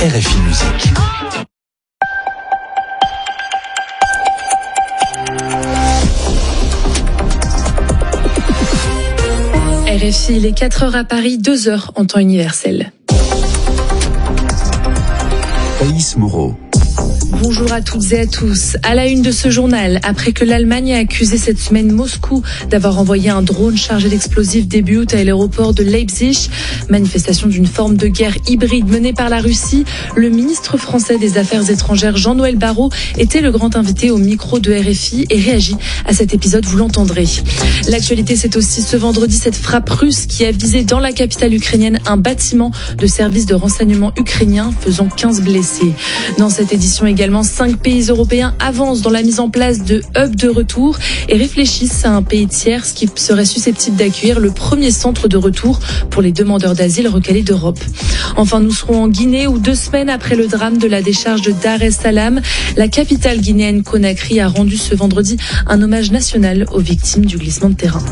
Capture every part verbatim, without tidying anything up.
R F I Musique. R F I, il est quatre heures à Paris, deux heures en temps universel. Thaïs Moreau. Bonjour à toutes et à tous. À la une de ce journal, après que l'Allemagne a accusé cette semaine Moscou d'avoir envoyé un drone chargé d'explosifs début août à l'aéroport de Leipzig, manifestation d'une forme de guerre hybride menée par la Russie, le ministre français des Affaires étrangères Jean-Noël Barrot était le grand invité au micro de R F I et réagit à cet épisode, vous l'entendrez. L'actualité, c'est aussi ce vendredi cette frappe russe qui a visé dans la capitale ukrainienne un bâtiment de service de renseignement ukrainien faisant quinze blessés. Dans cette édition également, Également, cinq pays européens avancent dans la mise en place de hubs de retour et réfléchissent à un pays tiers qui serait susceptible d'accueillir le premier centre de retour pour les demandeurs d'asile recalés d'Europe. Enfin, nous serons en Guinée où deux semaines après le drame de la décharge de Dar es Salaam, la capitale guinéenne Conakry a rendu ce vendredi un hommage national aux victimes du glissement de terrain.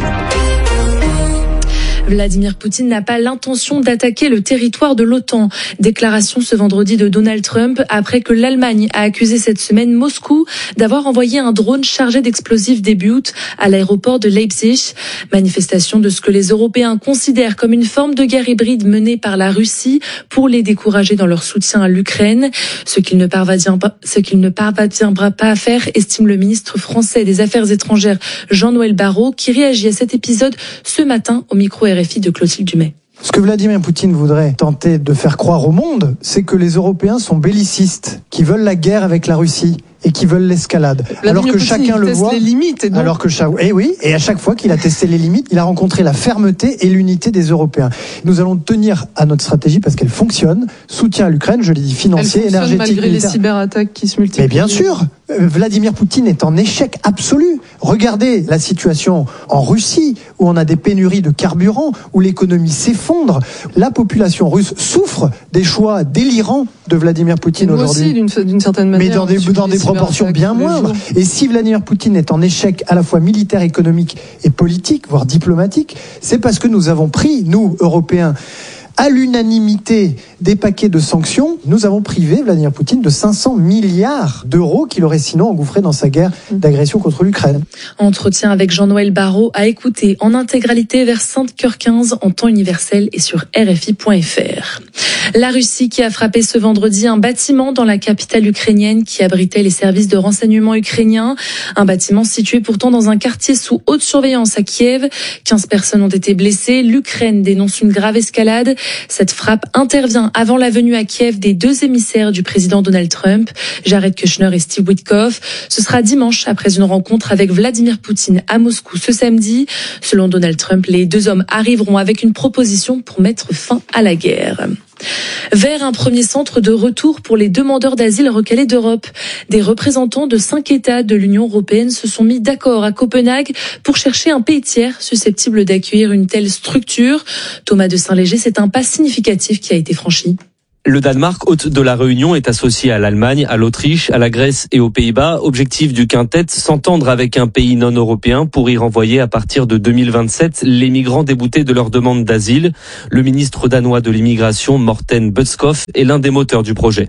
Vladimir Poutine n'a pas l'intention d'attaquer le territoire de l'OTAN. Déclaration ce vendredi de Donald Trump après que l'Allemagne a accusé cette semaine Moscou d'avoir envoyé un drone chargé d'explosifs début août à l'aéroport de Leipzig. Manifestation de ce que les Européens considèrent comme une forme de guerre hybride menée par la Russie pour les décourager dans leur soutien à l'Ukraine. Ce qu'il ne parvient pas, ce qu'il ne parviendra pas à faire, estime le ministre français des Affaires étrangères Jean-Noël Barrot, qui réagit à cet épisode ce matin au micro R F I de Clotilde Dumais. Ce que Vladimir Poutine voudrait tenter de faire croire au monde, c'est que les Européens sont bellicistes, qui veulent la guerre avec la Russie et qui veulent l'escalade. Vladimir alors que Poutine, chacun le voit. Les limites et donc... Alors que chaque, et oui, et à chaque fois qu'il a testé les limites, il a rencontré la fermeté et l'unité des Européens. Nous allons tenir à notre stratégie parce qu'elle fonctionne. Soutien à l'Ukraine, je l'ai dit, financier, Elle fonctionne énergétique, malgré militaire. les cyberattaques qui se multiplient. Mais bien sûr, Vladimir Poutine est en échec absolu. Regardez la situation en Russie, où on a des pénuries de carburant, où l'économie s'effondre. La population russe souffre des choix délirants de Vladimir Poutine Nous aujourd'hui. aussi, d'une, d'une certaine manière. Mais dans des, dans des proportions bien moindres. Et si Vladimir Poutine est en échec à la fois militaire, économique et politique, voire diplomatique, c'est parce que nous avons pris, nous, Européens, à l'unanimité des paquets de sanctions, nous avons privé Vladimir Poutine de cinq cents milliards d'euros qu'il aurait sinon engouffré dans sa guerre d'agression contre l'Ukraine. Entretien avec Jean-Noël Barrot à écouter en intégralité vers cinq heures quinze en temps universel et sur R F I point F R. La Russie qui a frappé ce vendredi un bâtiment dans la capitale ukrainienne qui abritait les services de renseignement ukrainiens. Un bâtiment situé pourtant dans un quartier sous haute surveillance à Kiev. quinze personnes ont été blessées. L'Ukraine dénonce une grave escalade. Cette frappe intervient avant la venue à Kiev des deux émissaires du président Donald Trump, Jared Kushner et Steve Witkoff. Ce sera dimanche après une rencontre avec Vladimir Poutine à Moscou ce samedi. Selon Donald Trump, les deux hommes arriveront avec une proposition pour mettre fin à la guerre. Vers un premier centre de retour pour les demandeurs d'asile recalés d'Europe. Des représentants de cinq États de l'Union européenne se sont mis d'accord à Copenhague pour chercher un pays tiers susceptible d'accueillir une telle structure. Thomas de Saint-Léger, c'est un pas significatif qui a été franchi. Le Danemark, hôte de la réunion, est associé à l'Allemagne, à l'Autriche, à la Grèce et aux Pays-Bas. Objectif du quintet, s'entendre avec un pays non européen pour y renvoyer à partir de deux mille vingt-sept les migrants déboutés de leur demande d'asile. Le ministre danois de l'immigration, Morten Bødskov, est l'un des moteurs du projet.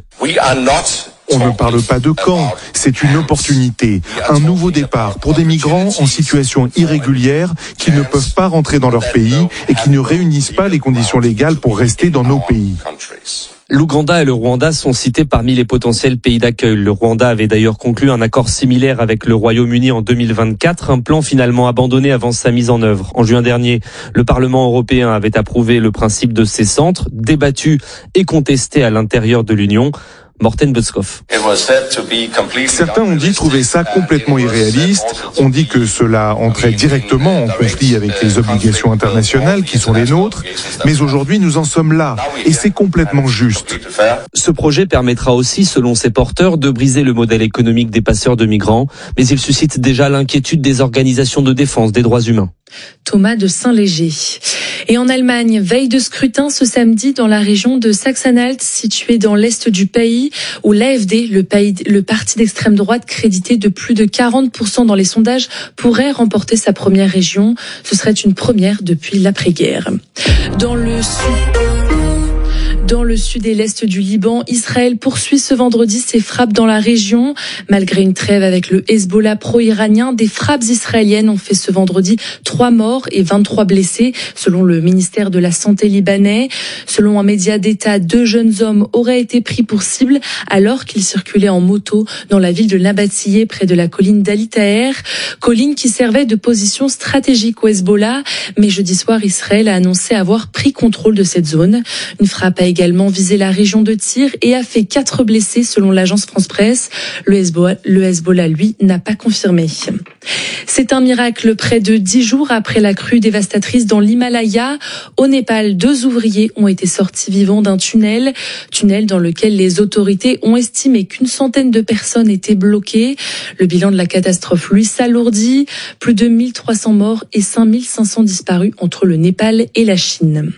On ne parle pas de camp, c'est une opportunité, un nouveau départ pour des migrants en situation irrégulière qui ne peuvent pas rentrer dans leur pays et qui ne réunissent pas les conditions légales pour rester dans nos pays. L'Ouganda et le Rwanda sont cités parmi les potentiels pays d'accueil. Le Rwanda avait d'ailleurs conclu un accord similaire avec le Royaume-Uni en deux mille vingt-quatre, un plan finalement abandonné avant sa mise en œuvre. En juin dernier, le Parlement européen avait approuvé le principe de ces centres, débattu et contesté à l'intérieur de l'Union. Morten Bødskov. Certains ont dit trouver ça complètement irréaliste. On dit que cela entrait directement en conflit avec les obligations internationales qui sont les nôtres. Mais aujourd'hui, nous en sommes là. Et c'est complètement juste. Ce projet permettra aussi, selon ses porteurs, de briser le modèle économique des passeurs de migrants. Mais il suscite déjà l'inquiétude des organisations de défense des droits humains. Thomas de Saint-Léger. Et en Allemagne, veille de scrutin ce samedi dans la région de Sachsen-Anhalt, située dans l'est du pays, où l'A F D, le, pays, le parti d'extrême droite crédité de plus de quarante pour cent dans les sondages, pourrait remporter sa première région. Ce serait une première depuis l'après-guerre. Dans le sud... Dans le sud et l'est du Liban, Israël poursuit ce vendredi ses frappes dans la région. Malgré une trêve avec le Hezbollah pro-iranien, des frappes israéliennes ont fait ce vendredi trois morts et vingt-trois blessés, selon le ministère de la Santé libanais. Selon un média d'État, deux jeunes hommes auraient été pris pour cible alors qu'ils circulaient en moto dans la ville de Nabatiyeh, près de la colline d'Ali Taher, colline qui servait de position stratégique au Hezbollah. Mais jeudi soir, Israël a annoncé avoir pris contrôle de cette zone. Une frappe a également visé la région de Tyr et a fait quatre blessés selon l'agence France-Presse. Le Hezbollah, le Hezbollah, lui, n'a pas confirmé. C'est un miracle. Près de dix jours après la crue dévastatrice dans l'Himalaya, au Népal, deux ouvriers ont été sortis vivants d'un tunnel. Tunnel dans lequel les autorités ont estimé qu'une centaine de personnes étaient bloquées. Le bilan de la catastrophe, lui, s'alourdit. Plus de mille trois cents morts et cinq mille cinq cents disparus entre le Népal et la Chine.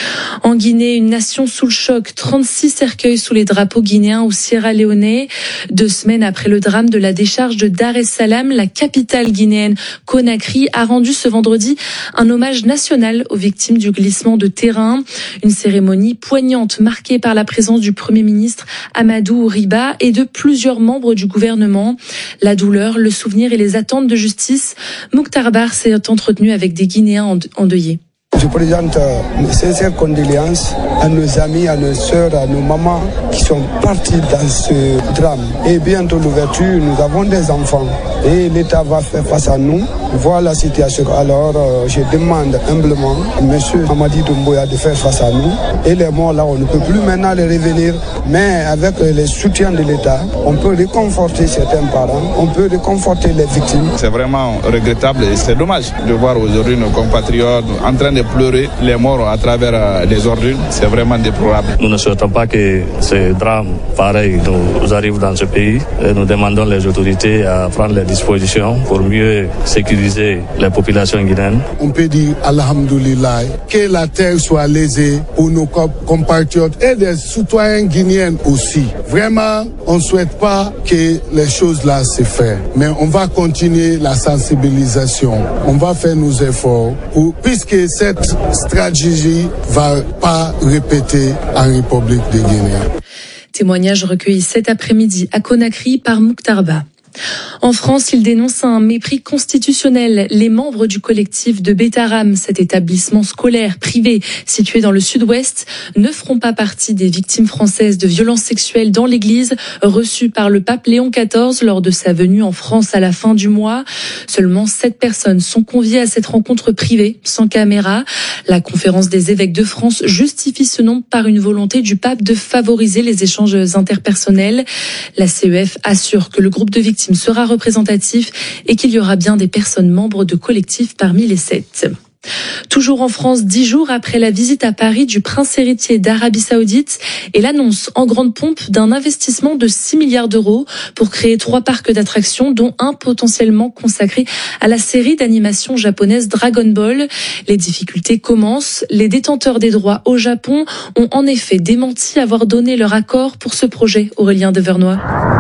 En Guinée, une nation sous le choc, trente-six cercueils sous les drapeaux guinéens au Sierra Leone. Deux semaines après le drame de la décharge de Dar es Salaam, la capitale guinéenne Conakry a rendu ce vendredi un hommage national aux victimes du glissement de terrain. Une cérémonie poignante marquée par la présence du Premier ministre Amadou Riba et de plusieurs membres du gouvernement. La douleur, le souvenir et les attentes de justice, Mokhtar Bar s'est entretenu avec des Guinéens endeuillés. Je présente mes sincères condoléances à nos amis, à nos sœurs, à nos mamans qui sont partis dans ce drame. Et bientôt l'ouverture, nous avons des enfants et l'État va faire face à nous. Voilà la situation. Alors euh, je demande humblement à M. Mamadi Doumbouya de faire face à nous. Et les morts là, on ne peut plus maintenant les revenir. Mais avec le soutien de l'État, on peut réconforter certains parents, on peut réconforter les victimes. C'est vraiment regrettable et c'est dommage de voir aujourd'hui nos compatriotes en train de pleurer les morts à travers les ordures. C'est vraiment déplorable. Nous ne souhaitons pas que ce drame pareil nous arrive dans ce pays. Et nous demandons les autorités à prendre les dispositions pour mieux sécuriser les populations guinéennes. On peut dire Alhamdoulilah, que la terre soit lésée pour nos compatriotes et des citoyens guinéens aussi. Vraiment, on ne souhaite pas que les choses là se fassent. Mais on va continuer la sensibilisation. On va faire nos efforts pour, puisque cette stratégie va pas répéter en République de Guinée. Témoignage recueilli cet après-midi à Conakry par Mokhtar Ba. En France, il dénonce un mépris constitutionnel. Les membres du collectif de Betaram, cet établissement scolaire privé situé dans le sud-ouest, ne feront pas partie des victimes françaises de violences sexuelles dans l'église reçues par le pape Léon quatorze lors de sa venue en France à la fin du mois. Seulement sept personnes sont conviées à cette rencontre privée, sans caméra. La conférence des évêques de France justifie ce nombre par une volonté du pape de favoriser les échanges interpersonnels. La C E F assure que le groupe de victimes sera représentatif et qu'il y aura bien des personnes membres de collectifs parmi les sept. Toujours en France, dix jours après la visite à Paris du prince héritier d'Arabie Saoudite et l'annonce en grande pompe d'un investissement de six milliards d'euros pour créer trois parcs d'attractions, dont un potentiellement consacré à la série d'animation japonaise Dragon Ball. Les difficultés commencent. Les détenteurs des droits au Japon ont en effet démenti avoir donné leur accord pour ce projet. Aurélien Devernois.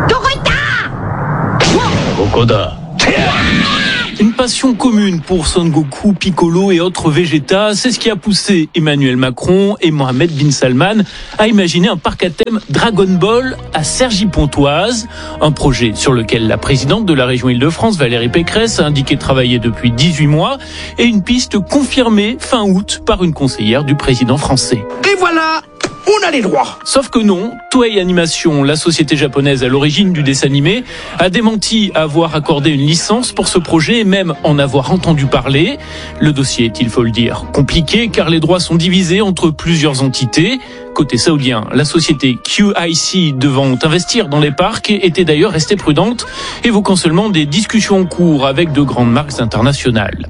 Une passion commune pour Son Goku, Piccolo et autres Vegeta, c'est ce qui a poussé Emmanuel Macron et Mohammed bin Salman à imaginer un parc à thème Dragon Ball à Cergy-Pontoise. Un projet sur lequel la présidente de la région Île-de-France, Valérie Pécresse, a indiqué travailler depuis dix-huit mois et une piste confirmée fin août par une conseillère du président français. Et voilà, on a les droits. Sauf que non, Toei Animation, la société japonaise à l'origine du dessin animé, a démenti avoir accordé une licence pour ce projet et même en avoir entendu parler. Le dossier est, il faut le dire, compliqué car les droits sont divisés entre plusieurs entités. Côté saoudien, la société Q I C devant investir dans les parcs était d'ailleurs restée prudente, évoquant seulement des discussions en cours avec de grandes marques internationales.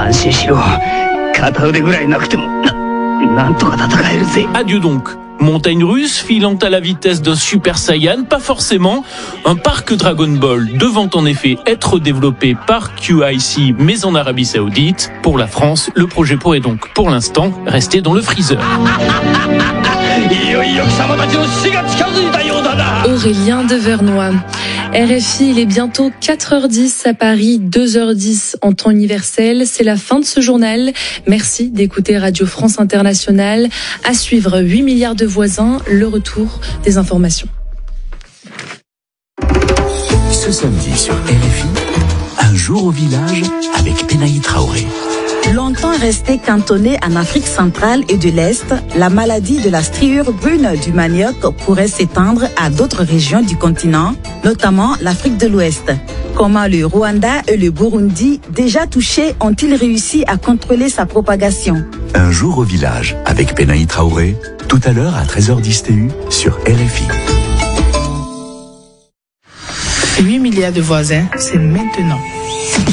Adieu donc. Montagne russe, filant à la vitesse d'un Super Saiyan, pas forcément. Un parc Dragon Ball devant en effet être développé par Q I C, mais en Arabie Saoudite. Pour la France, le projet pourrait donc, pour l'instant, rester dans le freezer. Yo yo Aurélien de Vernois. R F I, il est bientôt quatre heures dix à Paris, deux heures dix en temps universel. C'est la fin de ce journal. Merci d'écouter Radio France Internationale. À suivre, huit milliards de voisins, le retour des informations. Ce samedi sur R F I, un jour au village avec Benaï Traoré. Longtemps restée cantonnée en Afrique centrale et de l'Est, la maladie de la striure brune du manioc pourrait s'étendre à d'autres régions du continent, notamment l'Afrique de l'Ouest. Comment le Rwanda et le Burundi, déjà touchés, ont-ils réussi à contrôler sa propagation? Un jour au village avec Benaï Traoré, tout à l'heure à treize heures dix T U sur R F I. huit milliards de voisins, c'est maintenant.